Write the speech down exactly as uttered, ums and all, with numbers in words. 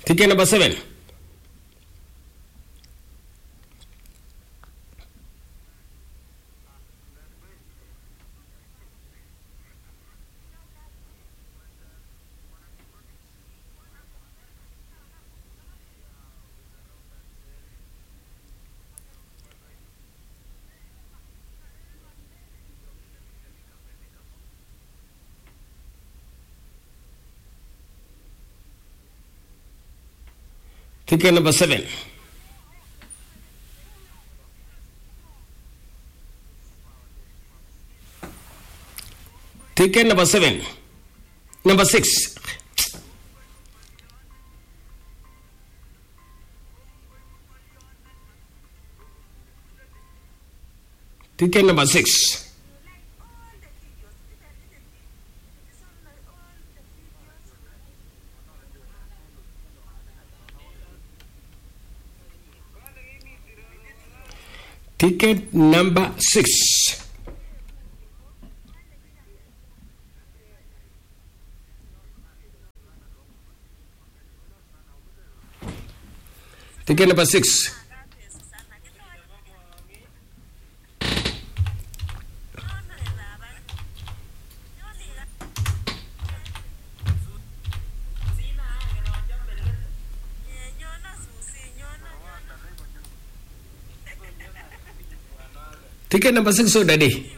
Ticket number seven. Ticket number seven. Ticket number seven. Number six. Ticket number six. Ticket number six. Ticket number six. Ticket number six so daddy.